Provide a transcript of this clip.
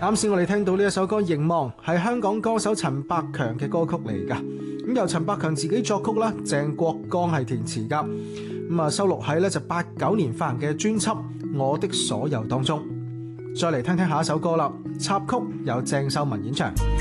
啱先我哋聽到呢一首歌《凝望》，係香港歌手陳百強嘅歌曲嚟噶。咁由陳百強自己作曲啦，鄭國江係填詞噶。收錄喺咧就89年發行嘅專輯《我的所有》當中。再嚟聽聽下一首歌啦，插曲由鄭秀文演唱。